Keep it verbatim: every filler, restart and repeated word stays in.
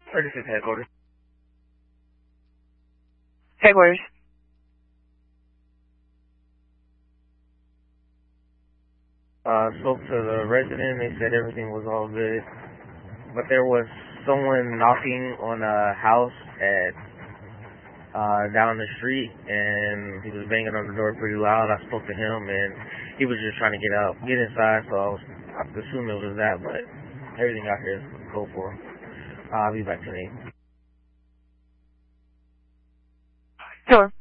Or this is headquarters. Headquarters. Uh, spoke to the resident. They said everything was all good. But there was someone knocking on a house at uh, down the street, and he was banging on the door pretty loud. I spoke to him, and he was just trying to get out, get inside, so I was I assumed it was that, but everything out here is cool for him. Uh, I'll be back today. Sure.